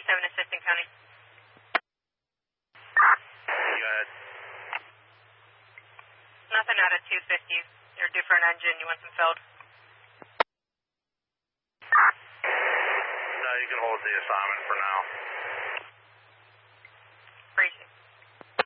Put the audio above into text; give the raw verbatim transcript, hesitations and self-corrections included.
eighty-seven assisting County. Go ahead. Nothing out of two fifty. You're due for an engine. You want some filled? No, you can hold the assignment for now.